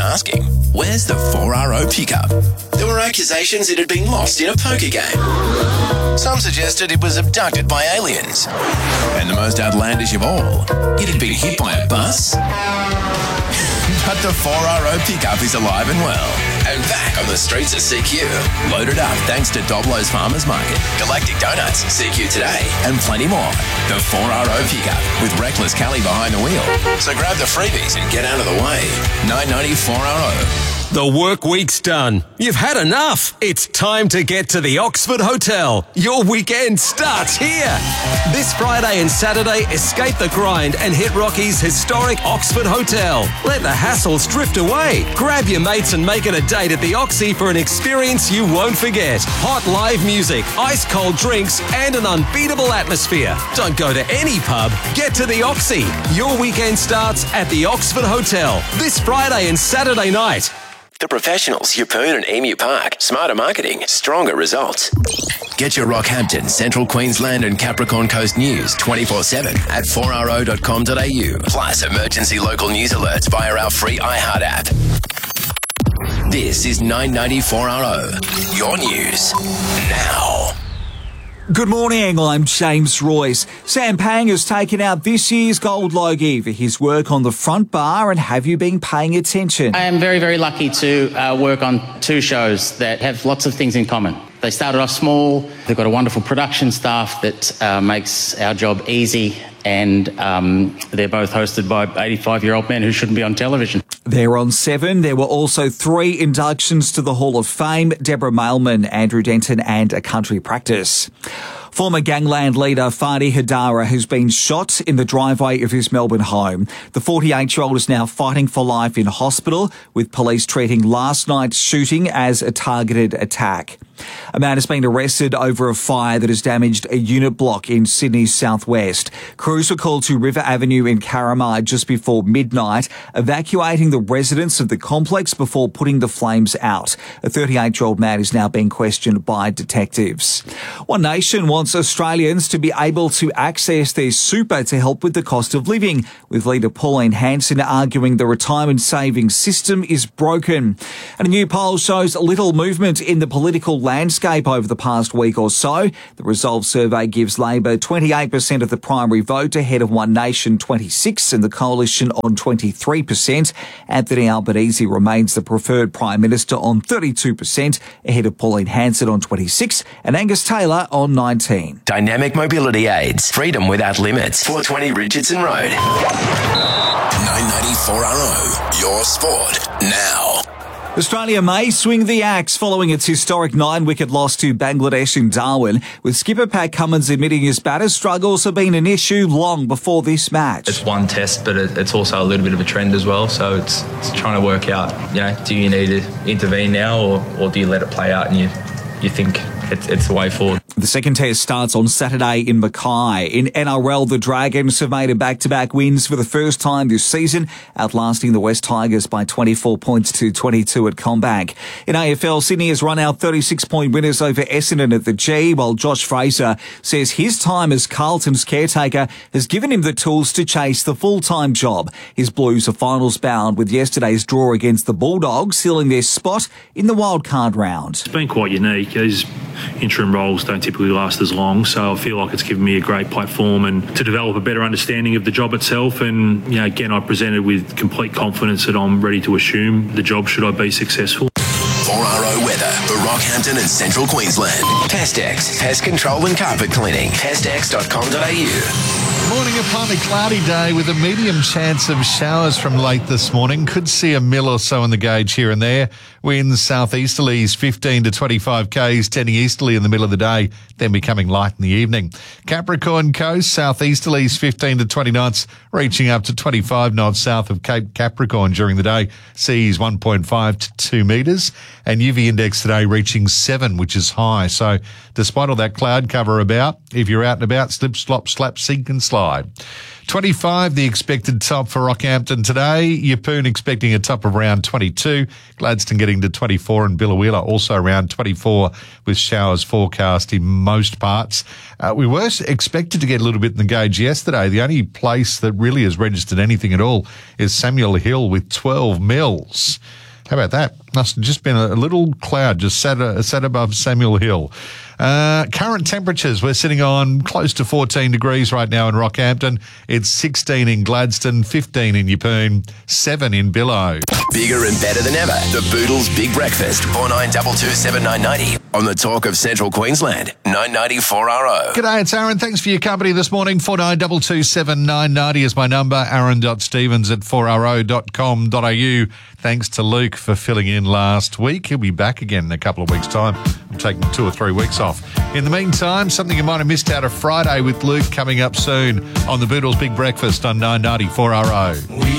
asking, where's the 4RO pickup? There were accusations it had been lost in a poker game. Some suggested it was abducted by aliens. And the most outlandish of all, it had been hit by a bus. But the 4RO pickup is alive and well, and back on the streets of CQ. Loaded up thanks to Doblo's Farmers Market, Galactic Donuts, CQ Today, and plenty more. The 4RO pickup with Reckless Kelly behind the wheel. So grab the freebies and get out of the way. 990 4RO. The work week's done. You've had enough. It's time to get to the Oxford Hotel. Your weekend starts here. This Friday and Saturday, escape the grind and hit Rocky's historic Oxford Hotel. Let the hassles drift away. Grab your mates and make it a date at the Oxy for an experience you won't forget. Hot live music, ice-cold drinks, and an unbeatable atmosphere. Don't go to any pub. Get to the Oxy. Your weekend starts at the Oxford Hotel this Friday and Saturday night. The professionals, Yeppoon and Emu Park. Smarter marketing, stronger results. Get your Rockhampton, Central Queensland and Capricorn Coast news 24/7 at 4ro.com.au. Plus emergency local news alerts via our free iHeart app. This is 990 4RO. Your news now. Good morning, I'm James Royce. Sam Pang has taken out this year's Gold Logie for his work on the front bar, and have you been paying attention? I am very, very lucky to work on two shows that have lots of things in common. They started off small, they've got a wonderful production staff that makes our job easy, and they're both hosted by 85-year-old men who shouldn't be on television. They're on 7. There were also 3 inductions to the Hall of Fame: Deborah Mailman, Andrew Denton and A Country Practice. Former gangland leader Fadi Hadara has been shot in the driveway of his Melbourne home. The 48-year-old is now fighting for life in hospital, with police treating last night's shooting as a targeted attack. A man has been arrested over a fire that has damaged a unit block in Sydney's southwest. Crews were called to River Avenue in Carramide just before midnight, evacuating the residents of the complex before putting the flames out. A 38-year-old man is now being questioned by detectives. One Nation wants Australians to be able to access their super to help with the cost of living, with leader Pauline Hanson arguing the retirement savings system is broken. And a new poll shows little movement in the political landscape over the past week or so. The Resolve survey gives Labor 28% of the primary vote ahead of One Nation 26% and the Coalition on 23%. Anthony Albanese remains the preferred Prime Minister on 32%, ahead of Pauline Hanson on 26% and Angus Taylor on 19%. Dynamic mobility aids. Freedom without limits. 420 Richardson Road. 990 4RO. Your sport now. Australia may swing the axe following its historic 9-wicket loss to Bangladesh in Darwin, with skipper Pat Cummins admitting his batter struggles have been an issue long before this match. It's one test, but it's also a little bit of a trend as well, so it's trying to work out, do you need to intervene now or do you let it play out and you think it's the way forward. The second test starts on Saturday in Mackay. In NRL, the Dragons have made a back-to-back wins for the first time this season, outlasting the West Tigers by 24 points to 22 at CommBank. In AFL, Sydney has run out 36-point winners over Essendon at the G, while Josh Fraser says his time as Carlton's caretaker has given him the tools to chase the full-time job. His Blues are finals bound, with yesterday's draw against the Bulldogs sealing their spot in the wildcard round. It's been quite unique. These interim roles don't typically last as long, so I feel like it's given me a great platform and to develop a better understanding of the job itself. And again, I presented with complete confidence that I'm ready to assume the job should I be successful. 4RO weather for Rockhampton and Central Queensland. Pestex, pest control and carpet cleaning. Pestex.com.au. Morning, a partly cloudy day with a medium chance of showers from late this morning. Could see a mil or so on the gauge here and there. Winds southeasterlies 15 to 25 k's, tending easterly in the middle of the day, then becoming light in the evening. Capricorn Coast, southeasterlies 15 to 20 knots, reaching up to 25 knots south of Cape Capricorn during the day. Seas 1.5 to 2 metres. and UV index today reaching 7, which is high. So despite all that cloud cover about, if you're out and about, slip, slop, slap, sink and slide. 25, the expected top for Rockhampton today. Yeppoon expecting a top of around 22. Gladstone getting to 24 and Biloela also around 24 with showers forecast in most parts. We were expected to get a little bit in the gauge yesterday. The only place that really has registered anything at all is Samuel Hill with 12 mils. How about that? Must have just been a little cloud just sat above Samuel Hill. Current temperatures, we're sitting on close to 14 degrees right now in Rockhampton. It's 16 in Gladstone, 15 in Yeppoon, 7 in Billow. Bigger and better than ever. The Boodles Big Breakfast. 4922 7990. On the Talk of Central Queensland. 990 4RO. G'day, it's Aaron. Thanks for your company this morning. 4922 7990 is my number. aaron.stevens@4ro.com.au. Thanks to Luke for filling in last week. He'll be back again in a couple of weeks' time. I'm taking 2 or 3 weeks off. In the meantime, something you might have missed out of Friday with Luke coming up soon on the Boodles Big Breakfast on 990 4RO.